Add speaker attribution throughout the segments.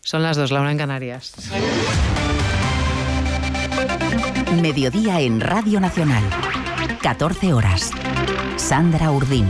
Speaker 1: Son las 2, la 1 en Canarias.
Speaker 2: Mediodía en Radio Nacional. 14 horas. Sandra Urdín.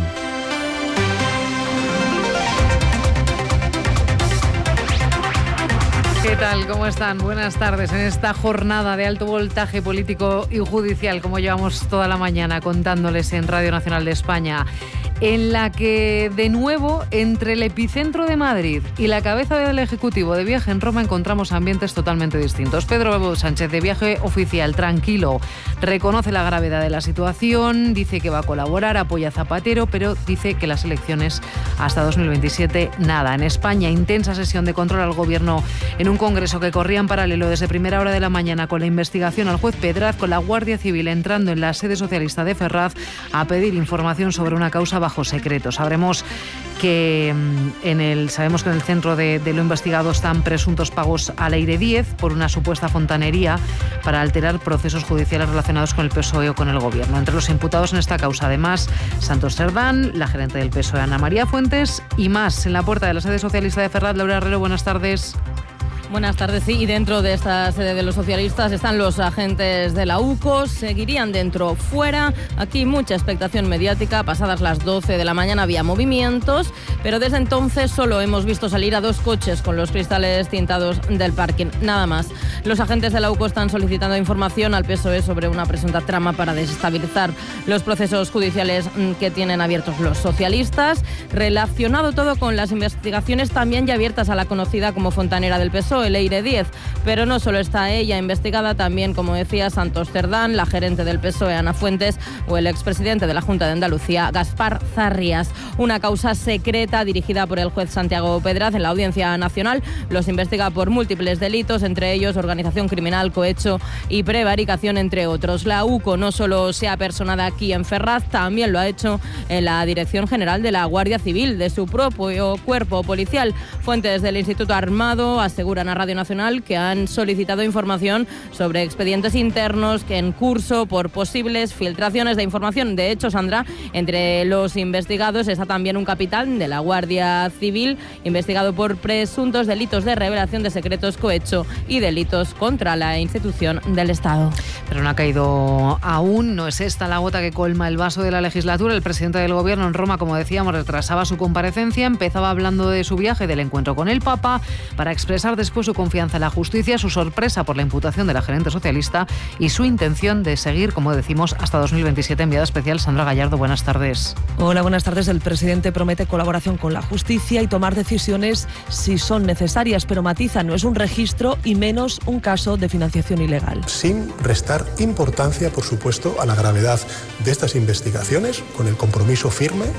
Speaker 1: ¿Qué tal? ¿Cómo están? Buenas tardes. En esta jornada de alto voltaje político y judicial, como llevamos toda la mañana contándoles en Radio Nacional de España, en la que, de nuevo, entre el epicentro de Madrid y la cabeza del Ejecutivo de viaje en Roma, encontramos ambientes totalmente distintos. Pedro Sánchez, de viaje oficial, tranquilo, reconoce la gravedad de la situación, dice que va a colaborar, apoya a Zapatero, pero dice que las elecciones hasta 2027, nada. En España, intensa sesión de control al Gobierno en un congreso que corría en paralelo desde primera hora de la mañana con la investigación al juez Pedraz, con la Guardia Civil entrando en la sede socialista de Ferraz a pedir información sobre una causa bajo secreto. Sabemos que en el centro de lo investigado están presuntos pagos al Aire 10 por una supuesta fontanería para alterar procesos judiciales relacionados con el PSOE o con el Gobierno. Entre los imputados en esta causa, además, Santos Cerdán, la gerente del PSOE, Ana María Fuentes, y más. En la puerta de la sede socialista de Ferraz, Laura Herrero, buenas tardes.
Speaker 3: Buenas tardes, sí, y dentro de esta sede de los socialistas están los agentes de la UCO, seguirían dentro, fuera. Aquí mucha expectación mediática, pasadas las 12 de la mañana había movimientos, pero desde entonces solo hemos visto salir a 2 coches con los cristales tintados del parking, nada más. Los agentes de la UCO están solicitando información al PSOE sobre una presunta trama para desestabilizar los procesos judiciales que tienen abiertos los socialistas, relacionado todo con las investigaciones también ya abiertas a la conocida como fontanera del PSOE, el Aire 10, pero no solo está ella investigada, también, como decía, Santos Cerdán, la gerente del PSOE, Ana Fuentes, o el expresidente de la Junta de Andalucía, Gaspar Zarrías. Una causa secreta dirigida por el juez Santiago Pedraz en la Audiencia Nacional. Los investiga por múltiples delitos, entre ellos organización criminal, cohecho y prevaricación, entre otros. La UCO no solo se ha personado aquí en Ferraz, también lo ha hecho en la Dirección General de la Guardia Civil, de su propio cuerpo policial. Fuentes del Instituto Armado aseguran a Radio Nacional que han solicitado información sobre expedientes internos que en curso por posibles filtraciones de información. De hecho, Sandra, entre los investigados está también un capitán de la Guardia Civil investigado por presuntos delitos de revelación de secretos, cohecho y delitos contra la institución del Estado.
Speaker 1: Pero no ha caído aún, no es esta la gota que colma el vaso de la legislatura. El presidente del Gobierno en Roma, como decíamos, retrasaba su comparecencia, empezaba hablando de su viaje, del encuentro con el Papa, para expresar después su confianza en la justicia, su sorpresa por la imputación de la gerente socialista y su intención de seguir, como decimos, hasta 2027. Enviada especial Sandra Gallardo, buenas tardes.
Speaker 4: Hola, buenas tardes. El presidente promete colaboración con la justicia y tomar decisiones si son necesarias, pero matiza, no es un registro y menos un caso de financiación ilegal.
Speaker 5: Sin restar importancia, por supuesto, a la gravedad de estas investigaciones, con el compromiso firme